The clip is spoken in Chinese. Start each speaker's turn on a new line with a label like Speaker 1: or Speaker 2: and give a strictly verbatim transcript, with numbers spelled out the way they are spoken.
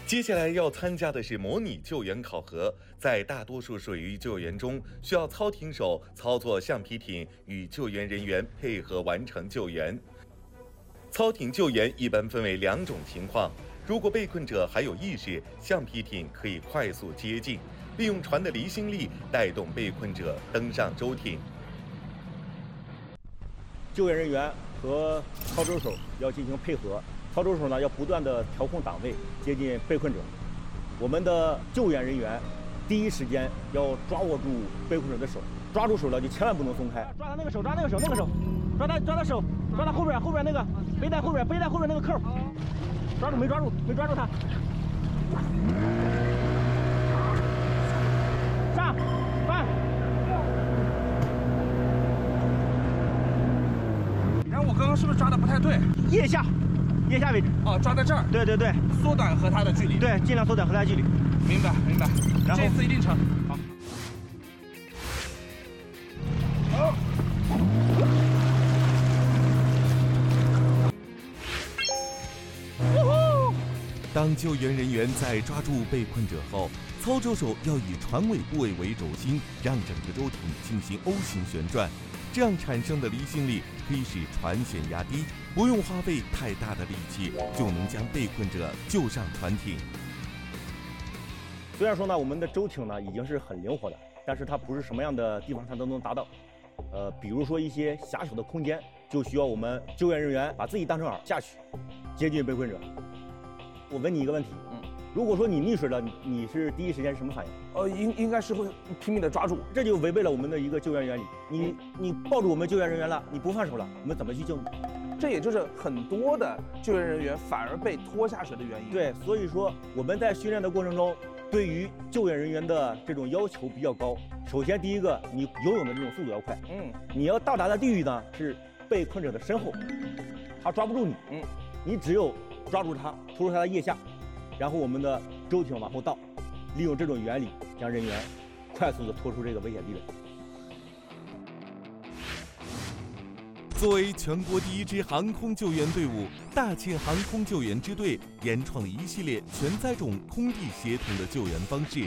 Speaker 1: 接下来要参加的是模拟救援考核，在大多数水域救援中，需要操艇手操作橡皮艇与救援人员配合完成救援。操艇救援一般分为两种情况，如果被困者还有意识，橡皮艇可以快速接近，利用船的离心力带动被困者登上舟艇。
Speaker 2: 救援人员和操舟手要进行配合。操舟手呢要不断的调控档位，接近被困者。我们的救援人员第一时间要抓握住被困者的手，抓住手了就千万不能松开。抓他那个手，抓那个手，那个手，抓他抓他手，抓他后边后边那个背带后边背带后边那个扣，抓住没抓住？没抓住他。上，翻。
Speaker 3: 然后我刚刚是不是抓的不太对？
Speaker 2: 腋下。腋下位置
Speaker 3: 哦，抓在这儿。对对对，缩短和它的距离。
Speaker 2: 对，尽量缩短和它的距离。
Speaker 3: 明白明白，然后这次一定成。好。
Speaker 1: 哦。当救援人员在抓住被困者后，操舟手要以船尾部位为轴心，让整个舟艇进行 O 型旋转。这样产生的离心力可以使船舷压低，不用花费太大的力气，就能将被困者救上船艇。
Speaker 2: 虽然说呢，我们的舟艇呢已经是很灵活的，但是它不是什么样的地方它都能达到。呃，比如说一些狭小的空间，就需要我们救援人员把自己当成饵下去，接近被困者。我问你一个问题，嗯，如果说你溺水了，你你是第一时间是什么反应？
Speaker 3: 呃，应应该是会拼命的抓住，
Speaker 2: 这就违背了我们的一个救援原理。你你抱住我们救援人员了，你不放手了，我们怎么去救你？
Speaker 3: 这也就是很多的救援人员反而被拖下水的原因。
Speaker 2: 对，所以说我们在训练的过程中，对于救援人员的这种要求比较高。首先，第一个，你游泳的这种速度要快，嗯，你要到达的地域呢是被困者的身后，他抓不住你，嗯，你只有抓住他，拖住他的腋下，然后我们的舟艇往后倒，利用这种原理将人员快速的拖出这个危险地带。
Speaker 1: 作为全国第一支航空救援队伍，大庆航空救援支队研创了一系列全载重空地协同的救援方式，